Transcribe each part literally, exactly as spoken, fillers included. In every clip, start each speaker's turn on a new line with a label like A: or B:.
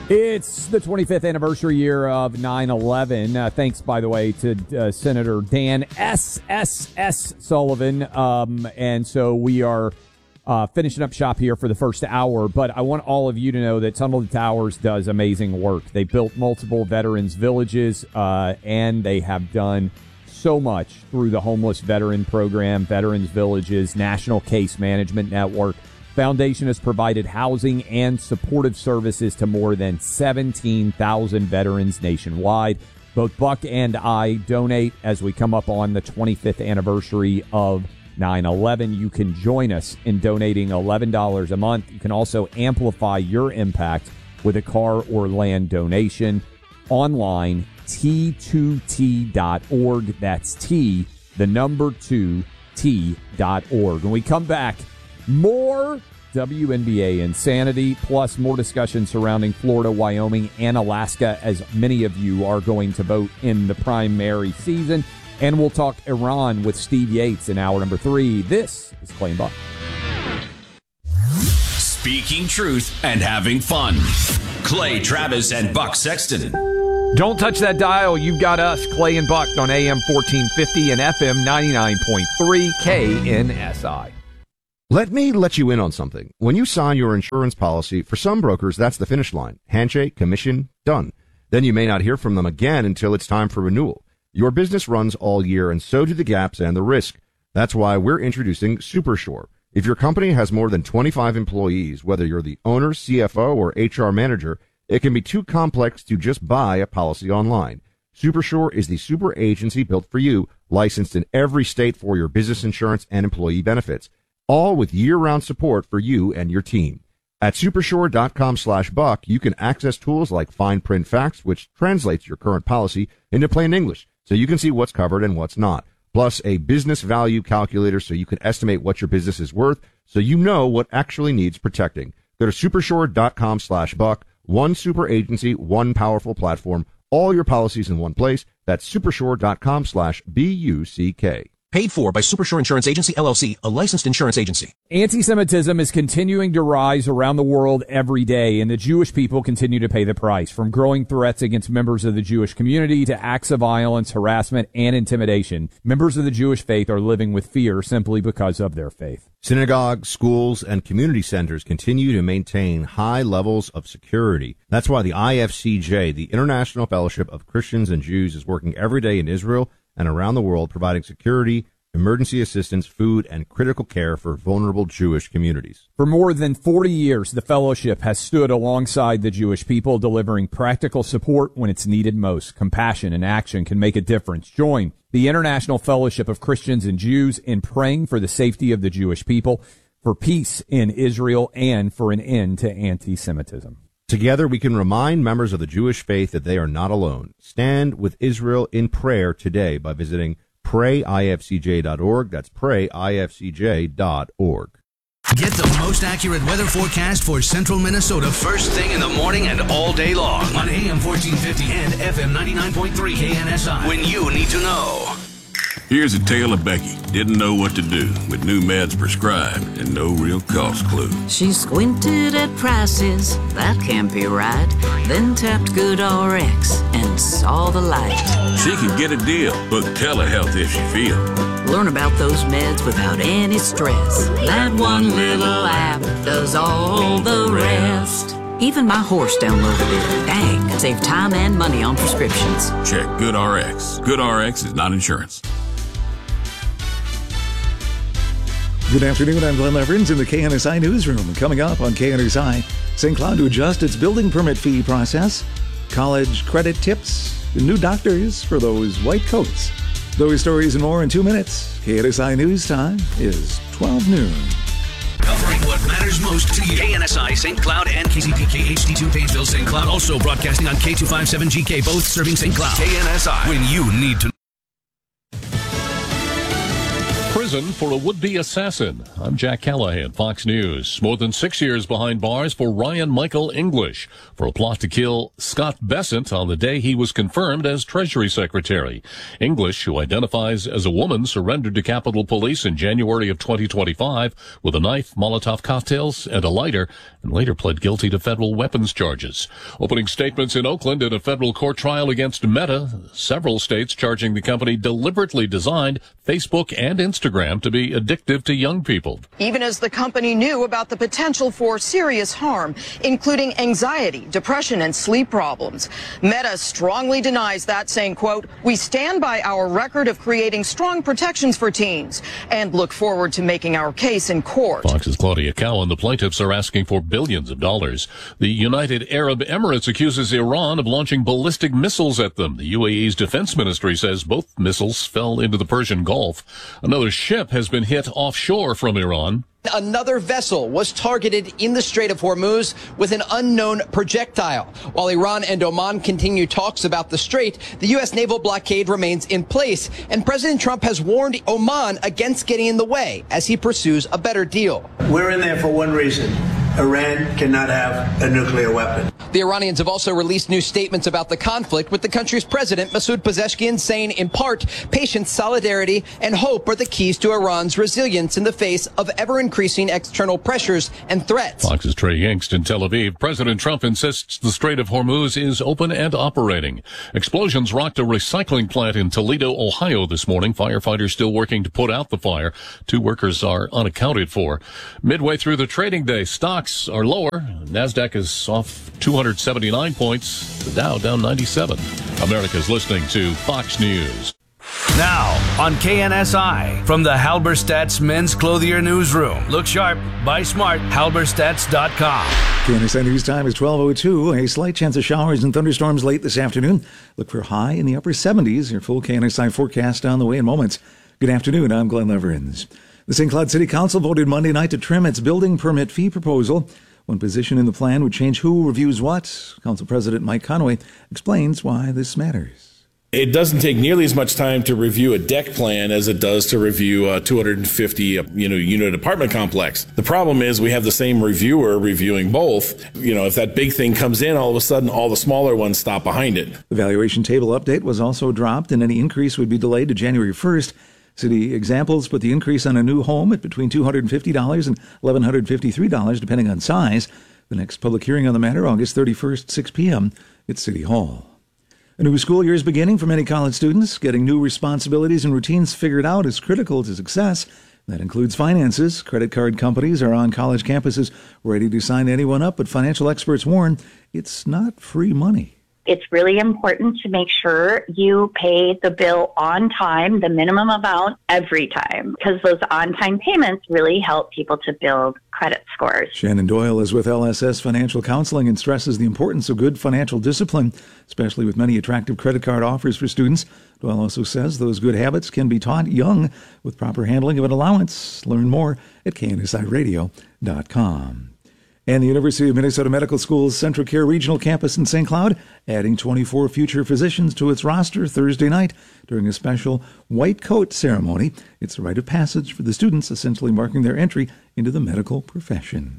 A: It's the twenty-fifth anniversary year of nine eleven. Uh, thanks, by the way, to uh, Senator Dan S S S Sullivan. Um, and so we are uh, finishing up shop here for the first hour. But I want all of you to know that Tunnel to Towers does amazing work. They built multiple veterans villages, uh, and they have done so much through the Homeless Veteran Program, Veterans Villages, National Case Management Network. Foundation has provided housing and supportive services to more than seventeen thousand veterans nationwide. Both Buck and I donate as we come up on the twenty-fifth anniversary of nine eleven. You can join us in donating eleven dollars a month. You can also amplify your impact with a car or land donation online, T two T dot org. That's T, the number two, T dot org. When we come back, more W N B A insanity, plus more discussion surrounding Florida, Wyoming, and Alaska, as many of you are going to vote in the primary season. And we'll talk Iran with Steve Yates in hour number three. This is Clay and Buck.
B: Speaking truth and having fun. Clay Travis and Buck Sexton.
A: Don't touch that dial. You've got us, Clay and Buck, on A M fourteen fifty and F M ninety-nine point three K N S I.
C: Let me let you in on something. When you sign your insurance policy, for some brokers, that's the finish line. Handshake, commission, done. Then you may not hear from them again until it's time for renewal. Your business runs all year, and so do the gaps and the risk. That's why we're introducing SuperSure. If your company has more than twenty-five employees, whether you're the owner, C F O, or H R manager, it can be too complex to just buy a policy online. SuperSure is the super agency built for you, licensed in every state for your business insurance and employee benefits, all with year-round support for you and your team. At supersure.com slash buck, you can access tools like fine print facts, which translates your current policy into plain English, so you can see what's covered and what's not. Plus a business value calculator so you can estimate what your business is worth, so you know what actually needs protecting. Go to supersure.com slash buck. One super agency, one powerful platform, all your policies in one place. That's supersure.com slash B-U-C-K.
D: Paid for by Supersure Insurance Agency, L L C, a licensed insurance agency.
A: Anti-Semitism is continuing to rise around the world every day, and the Jewish people continue to pay the price, from growing threats against members of the Jewish community to acts of violence, harassment, and intimidation. Members of the Jewish faith are living with fear simply because of their faith.
C: Synagogues, schools, and community centers continue to maintain high levels of security. That's why the I F C J, the International Fellowship of Christians and Jews, is working every day in Israel and around the world, providing security, emergency assistance, food, and critical care for vulnerable Jewish communities.
A: For more than forty years, the fellowship has stood alongside the Jewish people, delivering practical support when it's needed most. Compassion and action can make a difference. Join the International Fellowship of Christians and Jews in praying for the safety of the Jewish people, for peace in Israel, and for an end to anti-Semitism.
C: Together, we can remind members of the Jewish faith that they are not alone. Stand with Israel in prayer today by visiting pray I F C J dot org. That's pray I F C J dot org.
B: Get the most accurate weather forecast for central Minnesota first thing in the morning and all day long on A M fourteen fifty and F M ninety-nine point three K N S I. When you need to know.
E: Here's a tale of Becky. Didn't know what to do with new meds prescribed and no real cost clue.
F: She squinted at prices, that can't be right. Then tapped GoodRx and saw the light.
E: She could get a deal, book telehealth if she feel.
F: Learn about those meds without any stress. That one little app does all the rest. Even my horse downloaded it. Dang, could save time and money on prescriptions.
E: Check GoodRx. GoodRx is not insurance.
G: Good afternoon, I'm Glenn Leverins in the K N S I Newsroom. Coming up on K N S I, Saint Cloud to adjust its building permit fee process, college credit tips, new doctors for those white coats. Those stories and more in two minutes. K N S I News Time is twelve noon.
B: Covering what matters most to you. K N S I, Saint Cloud, and K Z P K H D two Painesville, Saint Cloud. Also broadcasting on K two fifty-seven G K, both serving Saint Cloud. K N S I, when you need to.
H: prison for a would-be assassin. I'm Jack Callahan, Fox News. More than six years behind bars for Ryan Michael English for a plot to kill Scott Bessent on the day he was confirmed as Treasury Secretary. English, who identifies as a woman, surrendered to Capitol Police in January of twenty twenty-five with a knife, Molotov cocktails, and a lighter, and later pled guilty to federal weapons charges. Opening statements in Oakland in a federal court trial against Meta, several states charging the company deliberately designed Facebook and Instagram to be addictive to young people.
I: Even as the company knew about the potential for serious harm, including anxiety, depression, and sleep problems. Meta strongly denies that, saying, quote, "We stand by our record of creating strong protections for teens and look forward to making our case in court."
H: Fox's Claudia Cowan. The plaintiffs are asking for billions of dollars. The United Arab Emirates accuses Iran of launching ballistic missiles at them. The U A E's defense ministry says both missiles fell into the Persian Gulf. Another ship has been hit offshore from Iran.
J: Another vessel was targeted in the Strait of Hormuz with an unknown projectile. While Iran and Oman continue talks about the strait, the U S naval blockade remains in place, and President Trump has warned Oman against getting in the way as he pursues a better deal.
K: We're in there for one reason. Iran cannot have a nuclear weapon.
J: The Iranians have also released new statements about the conflict, with the country's president, Masoud Pezeshkian, saying, in part, patience, solidarity, and hope are the keys to Iran's resilience in the face of ever-increasing external pressures and threats.
H: Fox's Trey Yingst in Tel Aviv. President Trump insists the Strait of Hormuz is open and operating. Explosions rocked a recycling plant in Toledo, Ohio this morning. Firefighters still working to put out the fire. Two workers are unaccounted for. Midway through the trading day, stocks are lower. NASDAQ is off two hundred seventy-nine points. The Dow down ninety-seven. America's listening to Fox News.
B: Now on K N S I from the Halberstadt's Men's Clothier Newsroom. Look sharp, buy smart, halberstadts dot com.
G: K N S I News time is twelve oh two. A slight chance of showers and thunderstorms late this afternoon. Look for high in the upper seventies. Your full K N S I forecast on the way in moments. Good afternoon. I'm Glenn Leverins. The Saint Cloud City Council voted Monday night to trim its building permit fee proposal. One position in the plan would change who reviews what. Council President Mike Conway explains why this matters.
L: It doesn't take nearly as much time to review a deck plan as it does to review a two hundred fifty you know, unit apartment complex. The problem is we have the same reviewer reviewing both. You know, if that big thing comes in, all of a sudden all the smaller ones stop behind it. The
G: valuation table update was also dropped, and any increase would be delayed to January first. City examples put the increase on a new home at between two hundred fifty dollars and one thousand one hundred fifty-three dollars, depending on size. The next public hearing on the matter, August thirty-first, six p.m. at City Hall. A new school year is beginning for many college students. Getting new responsibilities and routines figured out is critical to success. That includes finances. Credit card companies are on college campuses ready to sign anyone up, but financial experts warn it's not free money.
M: It's really important to make sure you pay the bill on time, the minimum amount every time, because those on-time payments really help people to build credit scores.
G: Shannon Doyle is with L S S Financial Counseling and stresses the importance of good financial discipline, especially with many attractive credit card offers for students. Doyle also says those good habits can be taught young with proper handling of an allowance. Learn more at K N S I radio dot com. And the University of Minnesota Medical School's Central Care Regional Campus in Saint Cloud adding twenty-four future physicians to its roster Thursday night during a special white coat ceremony. It's a rite of passage for the students, essentially marking their entry into the medical profession.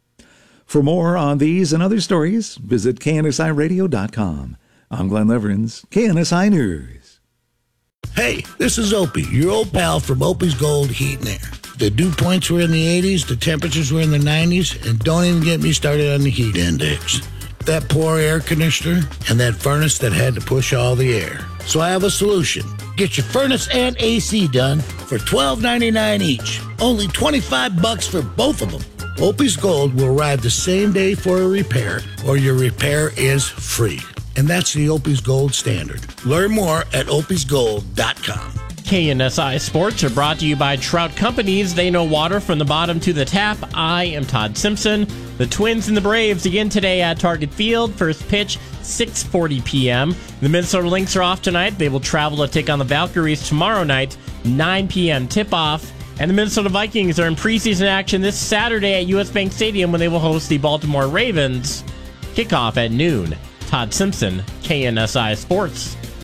G: For more on these and other stories, visit K N S I radio dot com. I'm Glenn Leverins, K N S I News.
N: Hey, this is Opie, your old pal from Opie's Gold Heat and Air. The dew points were in the eighties, the temperatures were in the nineties, and don't even get me started on the heat index. That poor air conditioner and that furnace that had to push all the air. So I have a solution. Get your furnace and A C done for twelve ninety-nine each. Only twenty-five bucks for both of them. Opie's Gold will arrive the same day for a repair, or your repair is free. And that's the Opie's Gold standard. Learn more at opies gold dot com.
O: K N S I Sports are brought to you by Trout Companies. They know water from the bottom to the tap. I am Todd Simpson. The Twins and the Braves again today at Target Field. First pitch, six forty p.m. The Minnesota Lynx are off tonight. They will travel to take on the Valkyries tomorrow night, nine p.m. tip-off. And the Minnesota Vikings are in preseason action this Saturday at U S. Bank Stadium when they will host the Baltimore Ravens. Kickoff at noon. Todd Simpson, K N S I Sports.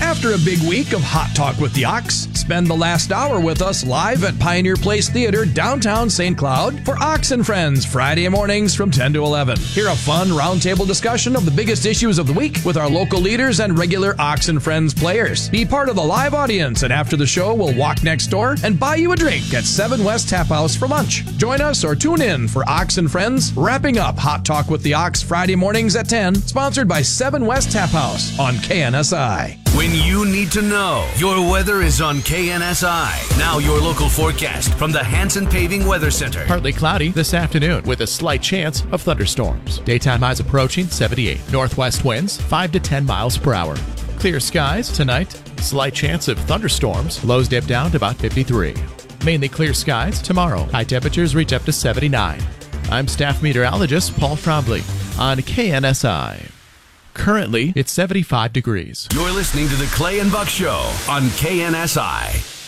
P: After a big week of Hot Talk with the Ox, spend the last hour with us live at Pioneer Place Theater, downtown Saint Cloud, for Ox and Friends, Friday mornings from ten to eleven. Hear a fun roundtable discussion of the biggest issues of the week with our local leaders and regular Ox and Friends players. Be part of the live audience, and after the show, we'll walk next door and buy you a drink at seven West Tap House for lunch. Join us or tune in for Ox and Friends, wrapping up Hot Talk with the Ox Friday mornings at ten, sponsored by seven West Tap House on K N S I.
B: When you need to know, your weather is on K N S I. Now your local forecast from the Hanson Paving Weather Center.
Q: Partly cloudy this afternoon with a slight chance of thunderstorms. Daytime highs approaching seventy-eight. Northwest winds five to ten miles per hour. Clear skies tonight. Slight chance of thunderstorms. Lows dip down to about fifty-three. Mainly clear skies tomorrow. High temperatures reach up to seventy-nine. I'm staff meteorologist Paul Trombley on K N S I. Currently, it's seventy-five degrees.
B: You're listening to the Clay and Buck Show on K N S I.